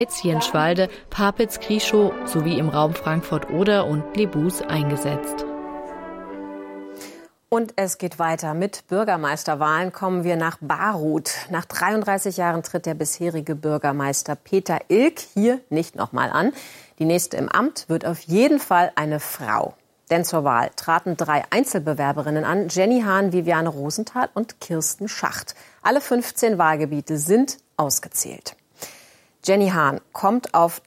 Zienschwalde, Papitz-Krieschow sowie im Raum Frankfurt-Oder und Lebus eingesetzt. Und es geht weiter. Mit Bürgermeisterwahlen kommen wir nach Baruth. Nach 33 Jahren tritt der bisherige Bürgermeister Peter Ilk hier nicht nochmal an. Die nächste im Amt wird auf jeden Fall eine Frau. Denn zur Wahl traten 3 Einzelbewerberinnen an: Jenny Hahn, Viviane Rosenthal und Kirsten Schacht. Alle 15 Wahlgebiete sind ausgezählt. Jenny Hahn kommt auf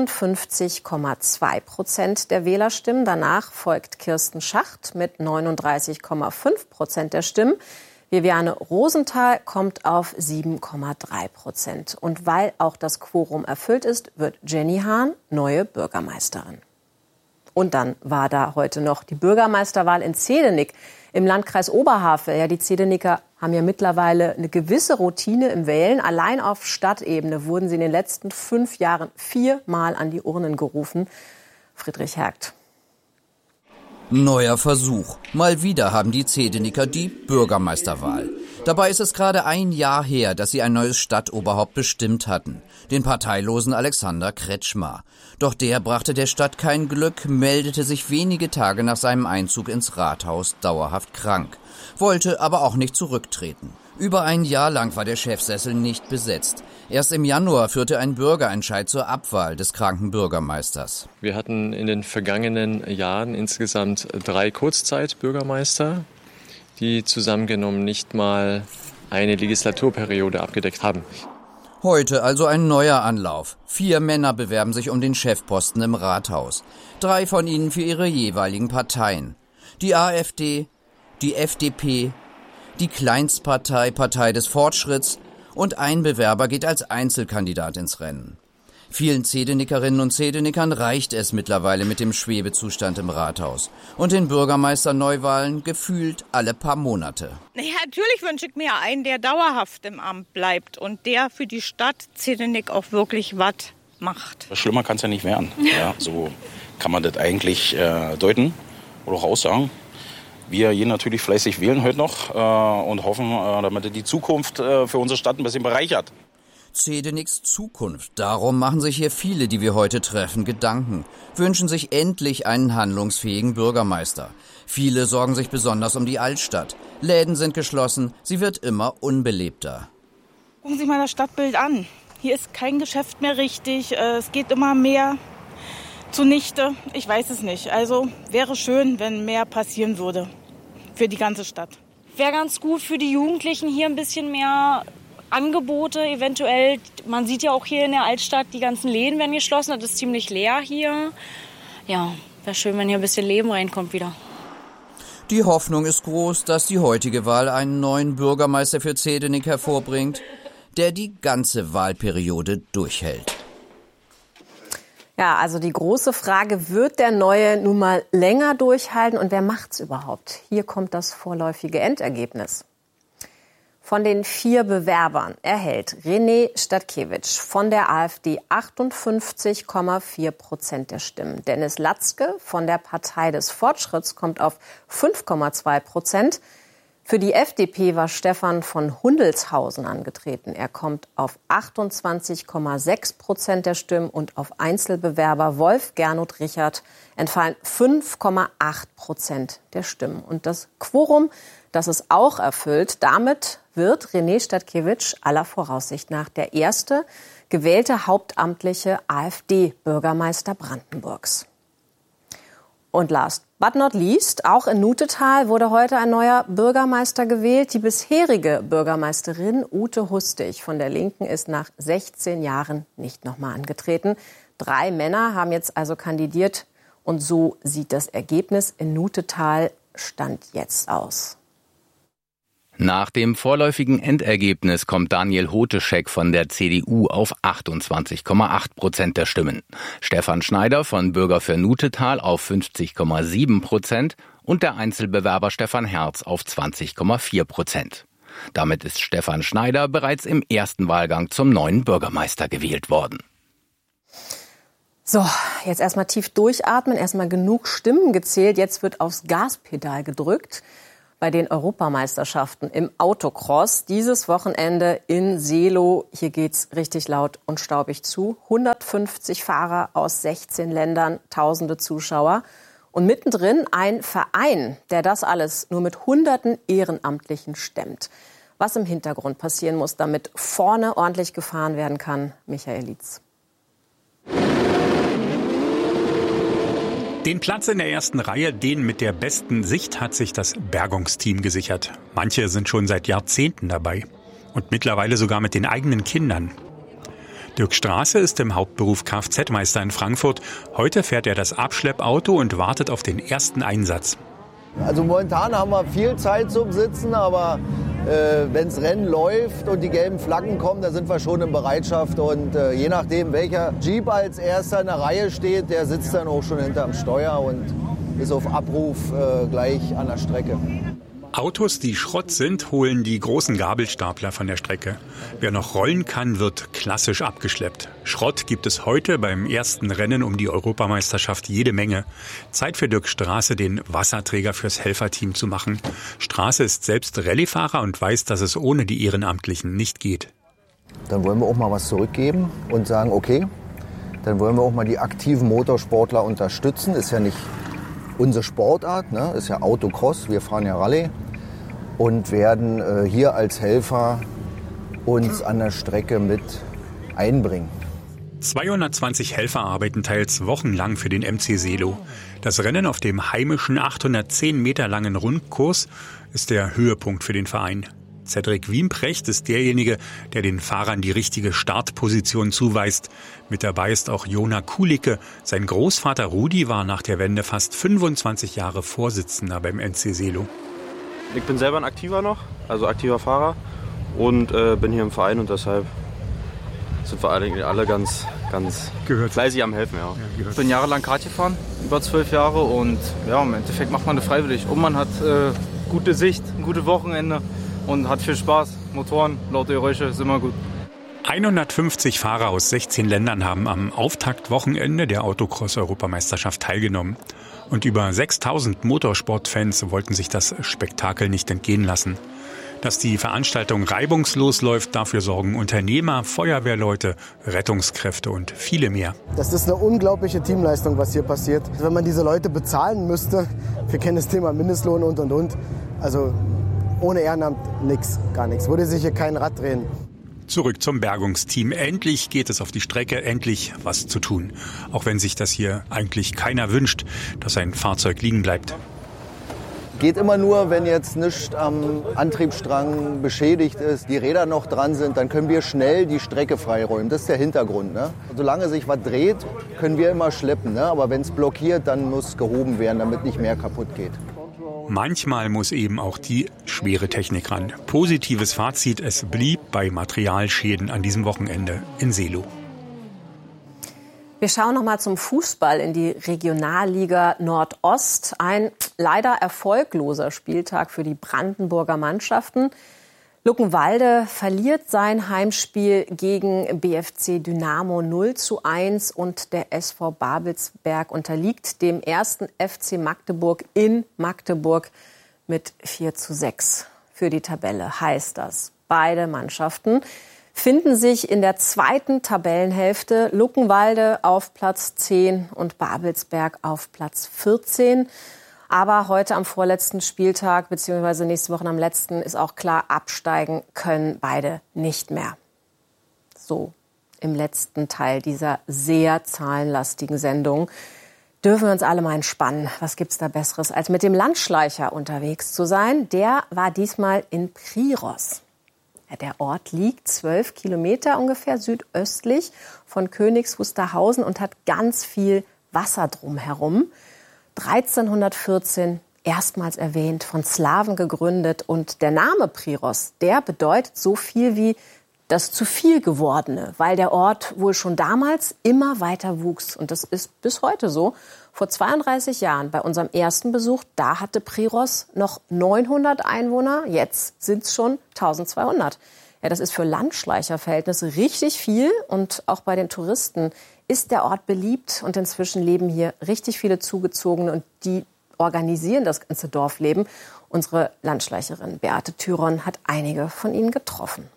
53,2% der Wählerstimmen. Danach folgt Kirsten Schacht mit 39,5% der Stimmen. Viviane Rosenthal kommt auf 7,3%. Und weil auch das Quorum erfüllt ist, wird Jenny Hahn neue Bürgermeisterin. Und dann war da heute noch die Bürgermeisterwahl in Zehdenick im Landkreis Oberhavel. Ja, die Zedenicker haben ja mittlerweile eine gewisse Routine im Wählen. Allein auf Stadtebene wurden sie in den letzten 5 Jahren 4-mal an die Urnen gerufen. Friedrich Hergt. Neuer Versuch. Mal wieder haben die Zedenicker die Bürgermeisterwahl. Dabei ist es gerade ein Jahr her, dass sie ein neues Stadtoberhaupt bestimmt hatten. Den parteilosen Alexander Kretschmer. Doch der brachte der Stadt kein Glück, meldete sich wenige Tage nach seinem Einzug ins Rathaus dauerhaft krank. Wollte aber auch nicht zurücktreten. Über ein Jahr lang war der Chefsessel nicht besetzt. Erst im Januar führte ein Bürgerentscheid zur Abwahl des kranken Bürgermeisters. Wir hatten in den vergangenen Jahren insgesamt 3 Kurzzeitbürgermeister, die zusammengenommen nicht mal eine Legislaturperiode abgedeckt haben. Heute also ein neuer Anlauf. 4 Männer bewerben sich um den Chefposten im Rathaus. 3 von ihnen für ihre jeweiligen Parteien. Die AfD, die FDP, die Kleinstpartei, Partei des Fortschritts, und ein Bewerber geht als Einzelkandidat ins Rennen. Vielen Zedenickerinnen und Zedenickern reicht es mittlerweile mit dem Schwebezustand im Rathaus. Und den Bürgermeisterneuwahlen gefühlt alle paar Monate. Naja, natürlich wünsche ich mir einen, der dauerhaft im Amt bleibt und der für die Stadt Zedenick auch wirklich was macht. Schlimmer kann es ja nicht werden. Ja, so kann man das eigentlich deuten oder auch aussagen. Wir gehen natürlich fleißig wählen heute noch und hoffen, damit die Zukunft für unsere Stadt ein bisschen bereichert. Zedenicks Zukunft. Darum machen sich hier viele, die wir heute treffen, Gedanken. Wünschen sich endlich einen handlungsfähigen Bürgermeister. Viele sorgen sich besonders um die Altstadt. Läden sind geschlossen, sie wird immer unbelebter. Gucken Sie sich mal das Stadtbild an. Hier ist kein Geschäft mehr richtig, es geht immer mehr zunichte. Ich weiß es nicht. Also wäre schön, wenn mehr passieren würde für die ganze Stadt. Wäre ganz gut für die Jugendlichen hier ein bisschen mehr Angebote eventuell. Man sieht ja auch hier in der Altstadt, die ganzen Läden werden geschlossen. Das ist ziemlich leer hier. Ja, wäre schön, wenn hier ein bisschen Leben reinkommt wieder. Die Hoffnung ist groß, dass die heutige Wahl einen neuen Bürgermeister für Zedenick hervorbringt, der die ganze Wahlperiode durchhält. Ja, also die große Frage, wird der Neue nun mal länger durchhalten und wer macht's überhaupt? Hier kommt das vorläufige Endergebnis. Von den 4 Bewerbern erhält René Statkiewicz von der AfD 58,4% der Stimmen. Dennis Latzke von der Partei des Fortschritts kommt auf 5,2%. Für die FDP war Stefan von Hundelshausen angetreten. Er kommt auf 28,6% der Stimmen und auf Einzelbewerber Wolf Gernot Richard entfallen 5,8% der Stimmen. Und das Quorum, das ist auch erfüllt. Damit wird René Statkiewicz aller Voraussicht nach der erste gewählte hauptamtliche AfD-Bürgermeister Brandenburgs. Und last but not least, auch in Nutetal wurde heute ein neuer Bürgermeister gewählt. Die bisherige Bürgermeisterin Ute Hustig von der Linken ist nach 16 Jahren nicht nochmal angetreten. 3 Männer haben jetzt also kandidiert und so sieht das Ergebnis in Nutetal Stand jetzt aus. Nach dem vorläufigen Endergebnis kommt Daniel Hoteschek von der CDU auf 28,8% der Stimmen. Stefan Schneider von Bürger für Nutetal auf 50,7% und der Einzelbewerber Stefan Herz auf 20,4%. Damit ist Stefan Schneider bereits im ersten Wahlgang zum neuen Bürgermeister gewählt worden. So, jetzt erstmal tief durchatmen, erstmal genug Stimmen gezählt. Jetzt wird aufs Gaspedal gedrückt. bei den Europameisterschaften im Autocross. Dieses Wochenende in Seelow. Hier geht's richtig laut und staubig zu. 150 Fahrer aus 16 Ländern, tausende Zuschauer. Und mittendrin ein Verein, der das alles nur mit Hunderten Ehrenamtlichen stemmt. Was im Hintergrund passieren muss, damit vorne ordentlich gefahren werden kann, Michael Lietz. Den Platz in der ersten Reihe, den mit der besten Sicht, hat sich das Bergungsteam gesichert. Manche sind schon seit Jahrzehnten dabei und mittlerweile sogar mit den eigenen Kindern. Dirk Straße ist im Hauptberuf Kfz-Meister in Frankfurt. Heute fährt er das Abschleppauto und wartet auf den ersten Einsatz. Also momentan haben wir viel Zeit zum Sitzen, aber wenn's Rennen läuft und die gelben Flaggen kommen, da sind wir schon in Bereitschaft. Und je nachdem, welcher Jeep als erster in der Reihe steht, der sitzt dann auch schon hinterm Steuer und ist auf Abruf gleich an der Strecke. Autos, die Schrott sind, holen die großen Gabelstapler von der Strecke. Wer noch rollen kann, wird klassisch abgeschleppt. Schrott gibt es heute beim ersten Rennen um die Europameisterschaft jede Menge. Zeit für Dirk Straße, den Wasserträger fürs Helferteam zu machen. Straße ist selbst Rallyefahrer und weiß, dass es ohne die Ehrenamtlichen nicht geht. Dann wollen wir auch mal was zurückgeben und sagen, okay, dann wollen wir auch mal die aktiven Motorsportler unterstützen. Ist ja nicht unsere Sportart, ne? Ist ja Autocross, wir fahren ja Rallye. Und werden hier als Helfer uns an der Strecke mit einbringen. 220 Helfer arbeiten teils wochenlang für den MC Seelow. Das Rennen auf dem heimischen 810 Meter langen Rundkurs ist der Höhepunkt für den Verein. Cedric Wiemprecht ist derjenige, der den Fahrern die richtige Startposition zuweist. Mit dabei ist auch Jona Kulicke. Sein Großvater Rudi war nach der Wende fast 25 Jahre Vorsitzender beim MC Seelow. Ich bin selber ein Aktiver noch, also aktiver Fahrer und bin hier im Verein und deshalb sind wir alle ganz fleißig am Helfen. Ja. Ich bin jahrelang Kart gefahren, über 12 Jahre und ja, im Endeffekt macht man das freiwillig. Und man hat gute Sicht, ein gutes Wochenende und hat viel Spaß. Motoren, laute Geräusche, ist immer gut. 150 Fahrer aus 16 Ländern haben am Auftaktwochenende der Autocross-Europameisterschaft teilgenommen. Und über 6000 Motorsportfans wollten sich das Spektakel nicht entgehen lassen. Dass die Veranstaltung reibungslos läuft, dafür sorgen Unternehmer, Feuerwehrleute, Rettungskräfte und viele mehr. Das ist eine unglaubliche Teamleistung, was hier passiert. Wenn man diese Leute bezahlen müsste, wir kennen das Thema Mindestlohn und. Also ohne Ehrenamt nix, gar nichts. Würde sich hier kein Rad drehen. Zurück zum Bergungsteam. Endlich geht es auf die Strecke, endlich was zu tun. Auch wenn sich das hier eigentlich keiner wünscht, dass ein Fahrzeug liegen bleibt. Geht immer nur, wenn jetzt nichts am Antriebsstrang beschädigt ist, die Räder noch dran sind, dann können wir schnell die Strecke freiräumen. Das ist der Hintergrund. Ne? Solange sich was dreht, können wir immer schleppen. Ne? Aber wenn es blockiert, dann muss gehoben werden, damit nicht mehr kaputt geht. Manchmal muss eben auch die schwere Technik ran. Positives Fazit, es blieb bei Materialschäden an diesem Wochenende in Seelow. Wir schauen noch mal zum Fußball in die Regionalliga Nordost. Ein leider erfolgloser Spieltag für die Brandenburger Mannschaften. Luckenwalde verliert sein Heimspiel gegen BFC Dynamo 0:1 und der SV Babelsberg unterliegt dem ersten FC Magdeburg in Magdeburg mit 4:6. Für die Tabelle heißt das, beide Mannschaften finden sich in der zweiten Tabellenhälfte. Luckenwalde auf Platz 10 und Babelsberg auf Platz 14. Aber heute am vorletzten Spieltag, beziehungsweise nächste Woche am letzten, ist auch klar, absteigen können beide nicht mehr. So, im letzten Teil dieser sehr zahlenlastigen Sendung dürfen wir uns alle mal entspannen. Was gibt's da Besseres, als mit dem Landschleicher unterwegs zu sein? Der war diesmal in Priros. Ja, der Ort liegt 12 Kilometer ungefähr südöstlich von Königs Wusterhausen und hat ganz viel Wasser drumherum. 1314 erstmals erwähnt, von Slawen gegründet. Und der Name Priros, der bedeutet so viel wie das zu viel gewordene, weil der Ort wohl schon damals immer weiter wuchs. Und das ist bis heute so. Vor 32 Jahren bei unserem ersten Besuch, da hatte Priros noch 900 Einwohner. Jetzt sind es schon 1200. Ja, das ist für Landschleicherverhältnisse richtig viel. Und auch bei den Touristen ist der Ort beliebt. Und inzwischen leben hier richtig viele Zugezogene. Und die organisieren das ganze Dorfleben. Unsere Landschleicherin Beate Thyron hat einige von ihnen getroffen.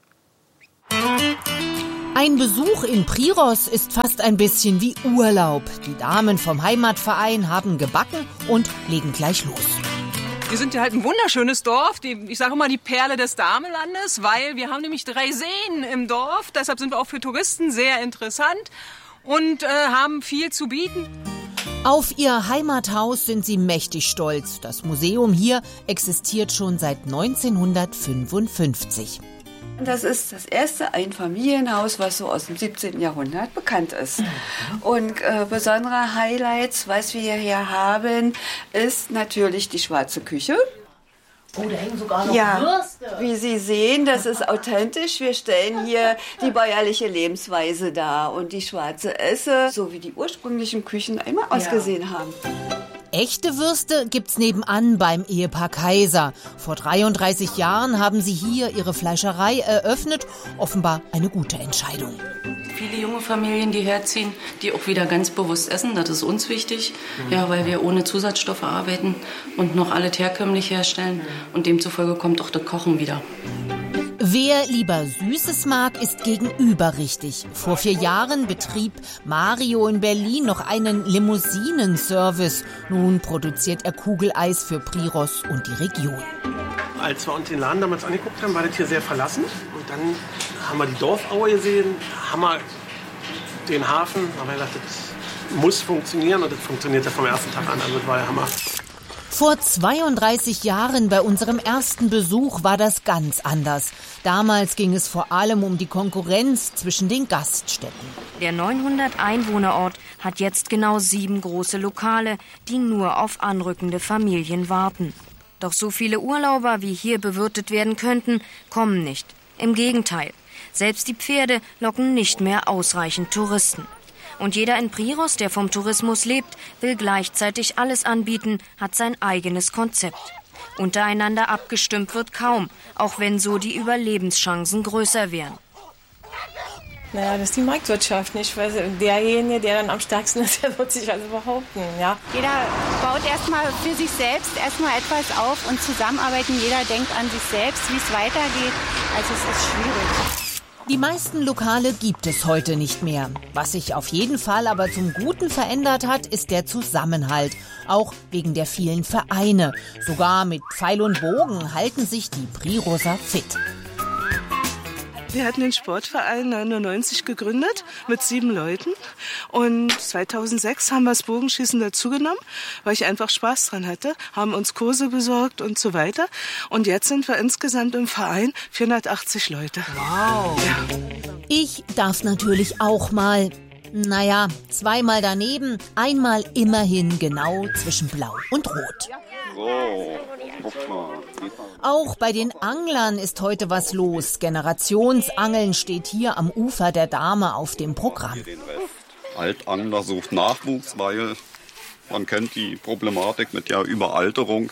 Ein Besuch in Priros ist fast ein bisschen wie Urlaub. Die Damen vom Heimatverein haben gebacken und legen gleich los. Wir sind ja halt ein wunderschönes Dorf, ich sage immer die Perle des Damelandes, weil wir haben nämlich 3 Seen im Dorf. Deshalb sind wir auch für Touristen sehr interessant und haben viel zu bieten. Auf ihr Heimathaus sind sie mächtig stolz. Das Museum hier existiert schon seit 1955. Das ist das erste Einfamilienhaus, was so aus dem 17. Jahrhundert bekannt ist. Und besondere Highlights, was wir hier haben, ist natürlich die schwarze Küche. Oh, da hängen sogar noch Würste. Wie Sie sehen, das ist authentisch. Wir stellen hier die bäuerliche Lebensweise dar und die schwarze Esse, so wie die ursprünglichen Küchen einmal ausgesehen haben. Echte Würste gibt's nebenan beim Ehepaar Kaiser. Vor 33 Jahren haben sie hier ihre Fleischerei eröffnet. Offenbar eine gute Entscheidung. Viele junge Familien, die herziehen, die auch wieder ganz bewusst essen. Das ist uns wichtig, ja, weil wir ohne Zusatzstoffe arbeiten und noch alles herkömmlich herstellen. Und demzufolge kommt auch das Kochen wieder. Wer lieber Süßes mag, ist gegenüber richtig. Vor 4 Jahren betrieb Mario in Berlin noch einen Limousinenservice. Nun produziert er Kugeleis für Priros und die Region. Als wir uns den Laden damals angeguckt haben, war das hier sehr verlassen. Und dann haben wir die Dorfaue gesehen, haben wir den Hafen, haben wir gedacht, das muss funktionieren und das funktioniert ja vom ersten Tag an. Also das war der Hammer. Vor 32 Jahren bei unserem ersten Besuch war das ganz anders. Damals ging es vor allem um die Konkurrenz zwischen den Gaststätten. Der 900-Einwohner-Ort hat jetzt genau 7 große Lokale, die nur auf anrückende Familien warten. Doch so viele Urlauber, wie hier bewirtet werden könnten, kommen nicht. Im Gegenteil, selbst die Pferde locken nicht mehr ausreichend Touristen. Und jeder in Priros, der vom Tourismus lebt, will gleichzeitig alles anbieten, hat sein eigenes Konzept. Untereinander abgestimmt wird kaum, auch wenn so die Überlebenschancen größer wären. Naja, das ist die Marktwirtschaft, nicht? Weil derjenige, der dann am stärksten ist, der wird sich also behaupten, ja. Jeder baut erstmal für sich selbst erstmal etwas auf und zusammenarbeiten. Jeder denkt an sich selbst, wie es weitergeht. Also es ist schwierig. Die meisten Lokale gibt es heute nicht mehr. Was sich auf jeden Fall aber zum Guten verändert hat, ist der Zusammenhalt. Auch wegen der vielen Vereine. Sogar mit Pfeil und Bogen halten sich die Priroser fit. Wir hatten den Sportverein 1999 gegründet mit 7 Leuten und 2006 haben wir das Bogenschießen dazugenommen, weil ich einfach Spaß dran hatte, haben uns Kurse besorgt und so weiter. Und jetzt sind wir insgesamt im Verein 480 Leute. Wow! Ja. Ich darf natürlich auch mal. Naja, 2-mal daneben, einmal immerhin genau zwischen Blau und Rot. So, guck mal. Auch bei den Anglern ist heute was los. Generationsangeln steht hier am Ufer der Dahme auf dem Programm. Altangler sucht Nachwuchs, weil man kennt die Problematik mit der Überalterung.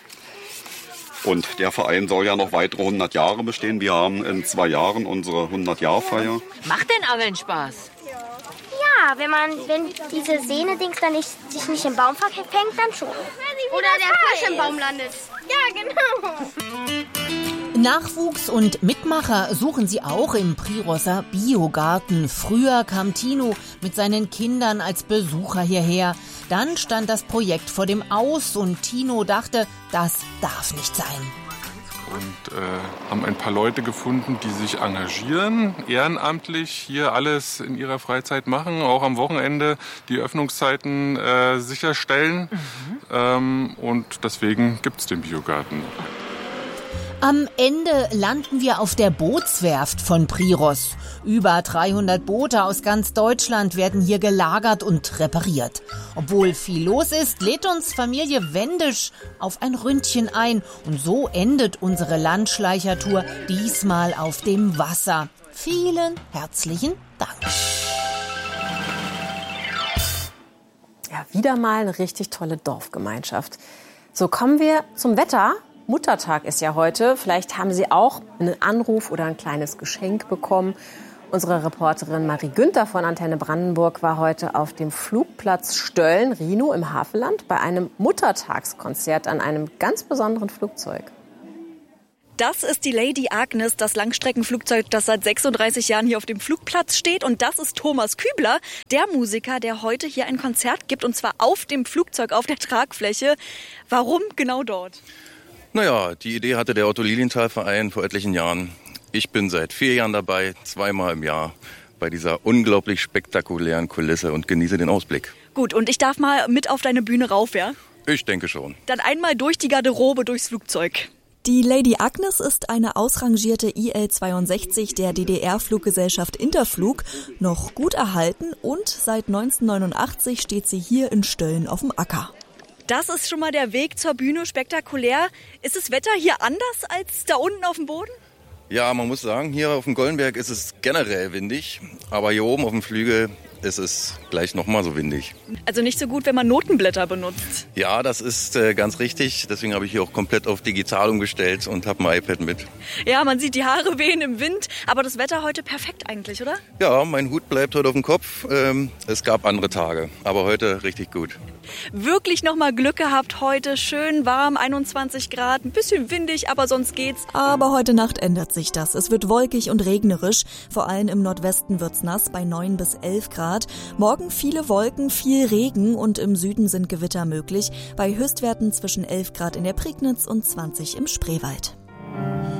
Und der Verein soll ja noch weitere 100 Jahre bestehen. Wir haben in 2 Jahren unsere 100-Jahr-Feier. Macht denn Angeln Spaß? Ja, wenn diese Sehne-Dings dann sich nicht im Baum fängt, dann schon. Oder der Fisch im Baum landet. Ja, genau. Nachwuchs und Mitmacher suchen sie auch im Priroser Biogarten. Früher kam Tino mit seinen Kindern als Besucher hierher. Dann stand das Projekt vor dem Aus und Tino dachte, das darf nicht sein. Und haben ein paar Leute gefunden, die sich engagieren, ehrenamtlich hier alles in ihrer Freizeit machen, auch am Wochenende die Öffnungszeiten sicherstellen. Und deswegen gibt es den Biogarten. Am Ende landen wir auf der Bootswerft von Priros. Über 300 Boote aus ganz Deutschland werden hier gelagert und repariert. Obwohl viel los ist, lädt uns Familie Wendisch auf ein Ründchen ein. Und so endet unsere Landschleichertour diesmal auf dem Wasser. Vielen herzlichen Dank. Ja, wieder mal eine richtig tolle Dorfgemeinschaft. So, kommen wir zum Wetter. Muttertag ist ja heute. Vielleicht haben Sie auch einen Anruf oder ein kleines Geschenk bekommen. Unsere Reporterin Marie Günther von Antenne Brandenburg war heute auf dem Flugplatz Stölln-Rhinow im Havelland bei einem Muttertagskonzert an einem ganz besonderen Flugzeug. Das ist die Lady Agnes, das Langstreckenflugzeug, das seit 36 Jahren hier auf dem Flugplatz steht. Und das ist Thomas Kübler, der Musiker, der heute hier ein Konzert gibt, und zwar auf dem Flugzeug, auf der Tragfläche. Warum genau dort? Naja, die Idee hatte der Otto-Lilienthal-Verein vor etlichen Jahren. Ich bin seit 4 Jahren dabei, 2-mal im Jahr, bei dieser unglaublich spektakulären Kulisse und genieße den Ausblick. Gut, und ich darf mal mit auf deine Bühne rauf, ja? Ich denke schon. Dann einmal durch die Garderobe, durchs Flugzeug. Die Lady Agnes ist eine ausrangierte IL-62 der DDR-Fluggesellschaft Interflug, noch gut erhalten, und seit 1989 steht sie hier in Stölln auf dem Acker. Das ist schon mal der Weg zur Bühne, spektakulär. Ist das Wetter hier anders als da unten auf dem Boden? Ja, man muss sagen, hier auf dem Gollenberg ist es generell windig, aber hier oben auf dem Flügel ist es gleich nochmal so windig. Also nicht so gut, wenn man Notenblätter benutzt. Ja, das ist ganz richtig. Deswegen habe ich hier auch komplett auf digital umgestellt und habe mein iPad mit. Ja, man sieht die Haare wehen im Wind, aber das Wetter heute perfekt eigentlich, oder? Ja, mein Hut bleibt heute auf dem Kopf. Es gab andere Tage, aber heute richtig gut. Wirklich nochmal Glück gehabt heute. Schön warm, 21 Grad, ein bisschen windig, aber sonst geht's. Aber heute Nacht ändert sich das. Es wird wolkig und regnerisch. Vor allem im Nordwesten wird's nass bei 9 bis 11 Grad. Morgen viele Wolken, viel Regen und im Süden sind Gewitter möglich. Bei Höchstwerten zwischen 11 Grad in der Prignitz und 20 im Spreewald.